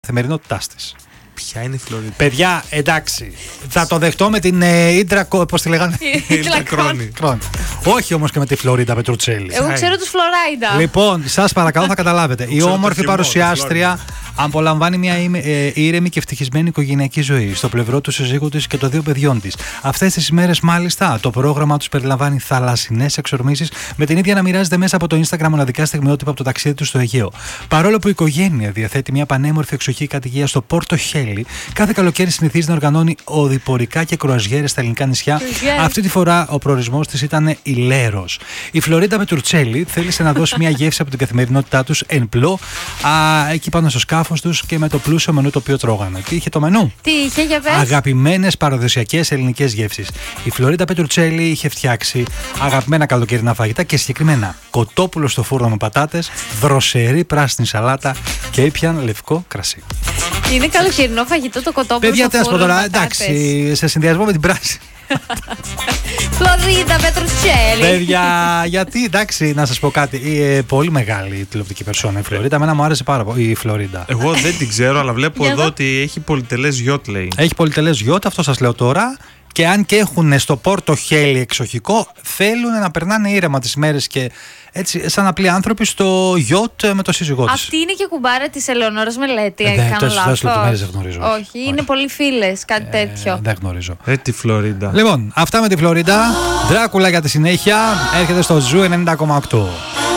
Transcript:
καθημερινότητάς της. Ποια είναι η Φλωρίντα? Παιδιά, εντάξει. Θα το δεχτώ με την Ίντρα. Πώς τη λέγανε? Ίντρα Κρόνη. Όχι όμως και με τη Φλωρίντα Πετρουτσέλη. Εγώ ξέρω τους Φλωράιντα. Λοιπόν, σας παρακαλώ, θα καταλάβετε. Η όμορφη χειμώνα, παρουσιάστρια απολαμβάνει μια ήρεμη και ευτυχισμένη οικογενειακή ζωή στο πλευρό του συζύγου της και των δύο παιδιών της. Αυτές τις ημέρες, μάλιστα, το πρόγραμμα τους περιλαμβάνει θαλασσινές εξορμήσεις, με την ίδια να μοιράζεται μέσα από το Instagram μοναδικά στιγμιότυπα από το ταξίδι του στο Αιγαίο. Παρόλο που η οικογένεια διαθέτει μια πανέμορφη εξοχή κατοικία στο Πόρτο Χέλι, κάθε καλοκαίρι συνηθίζει να οργανώνει οδηπορικά και κρουαζιέρες στα ελληνικά νησιά. Αυτή τη φορά ο προορισμός της ήταν η Λέρος. Η Φλωρίντα Πετρουτσέλη θέλησε να δώσει μια γεύση από την καθημερινότητά τους εν πλώ, εκεί πάνω στο σκάφος τους και με το πλούσιο μενού το οποίο τρώγανε. Τι είχε το μενού? Τι είχε, για πες? Αγαπημένες παραδοσιακές ελληνικές γεύσεις. Η Φλωρίντα Πετρουτσέλη είχε φτιάξει αγαπημένα καλοκαιρινά φαγητά και συγκεκριμένα κοτόπουλο στο φούρνο με πατάτες, δροσερή πράσινη σαλάτα και ήπιαν λευκό κρασί. Είναι καλοκαιρινό φαγητό το κοτόπουλο στο φούρνο. Παιδιά, τώρα, εντάξει, σε συνδυασμό με την πράσινη. Φλωρίντα Πετρουτσέλη. Παιδιά, γιατί, εντάξει, να σας πω κάτι. Πολύ μεγάλη τηλεοπτική περσόνα η Φλωρίντα. Εμένα μου άρεσε πάρα πολύ η Φλωρίντα. Εγώ δεν την ξέρω, αλλά βλέπω εδώ ότι έχει πολυτελές γιότ, λέει. Έχει πολυτελές γιότ, αυτό σας λέω τώρα. Και αν και έχουν στο Πόρτο Χέλι εξοχικό, θέλουν να περνάνε ήρεμα τις μέρες και έτσι, σαν απλοί άνθρωποι στο γιότ με το σύζυγό της. Αυτή είναι και κουμπάρα της Ελεονόρας Μελέτη, αν κάνω λάθος. λάθος. Δεν γνωρίζω. Όχι, είναι πολύ φίλες, κάτι τέτοιο. Δεν γνωρίζω. Τη Φλωρίντα. Λοιπόν, αυτά με τη Φλωρίντα. Δράκουλα για τη συνέχεια. Έρχεται στο Ζου 90,8.